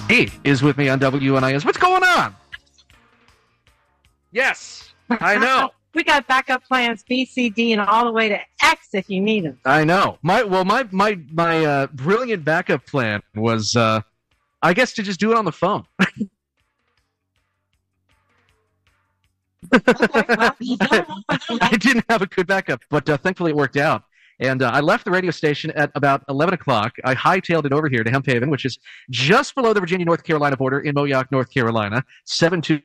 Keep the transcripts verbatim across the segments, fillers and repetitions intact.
He is with me on W N I S. What's going on? Yes, I know. We got backup plans B, C, D, and all the way to X if you need them. I know. My well, my my my uh, brilliant backup plan was, uh, I guess, to just do it on the phone. I didn't have a good backup, but uh, thankfully it worked out. And uh, I left the radio station at about eleven o'clock. I hightailed it over here to Hemp Haven, which is just below the Virginia-North Carolina border in Moyock, North Carolina, seven two.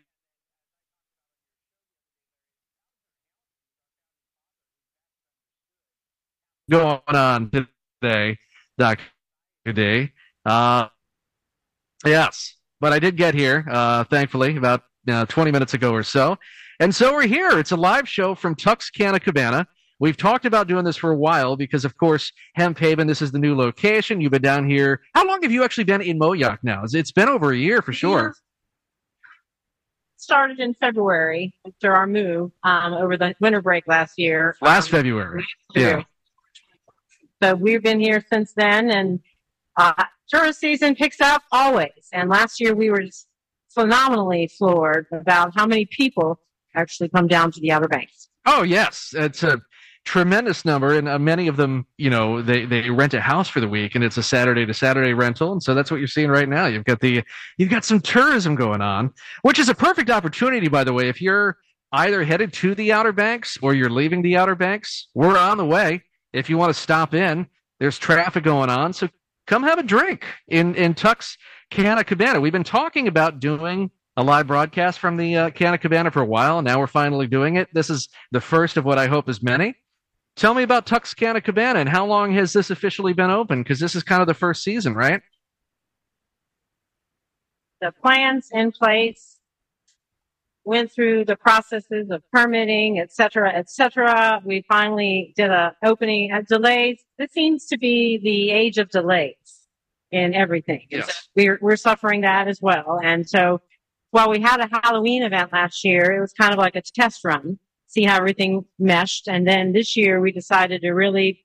Going on today, Doctor D. Uh, yes, but I did get here, uh, thankfully, about uh, twenty minutes ago or so. And so we're here. It's a live show from Tuxcana Cabana. We've talked about doing this for a while because, of course, Hemp Haven, this is the new location. You've been down here. How long have you actually been in Moyock now? It's been over a year for sure. Started in February after our move um, over the winter break last year. Last um, February. Yeah. So we've been here since then, and uh, tourist season picks up always. And last year we were just phenomenally floored about how many people actually come down to the Outer Banks. Oh, yes. It's a tremendous number, and uh, many of them, you know, they, they rent a house for the week, and it's a Saturday to Saturday rental, and so that's what you're seeing right now. You've got the you've got some tourism going on, which is a perfect opportunity, by the way. If you're either headed to the Outer Banks or you're leaving the Outer Banks, we're on the way. If you want to stop in, there's traffic going on, so come have a drink in, in Tuxcana Cabana. We've been talking about doing a live broadcast from the uh, Cana Cabana for a while, and now we're finally doing it. This is the first of what I hope is many. Tell me about Tuxcana Cabana, and how long has this officially been open? Because this is kind of the first season, right? The plans in place, went through the processes of permitting, et cetera, et cetera. We finally did a opening. Uh, delays. This seems to be the age of delays in everything. Yes. We're, we're suffering that as well. And so while we had a Halloween event last year, it was kind of like a test run, see how everything meshed. And then this year we decided to really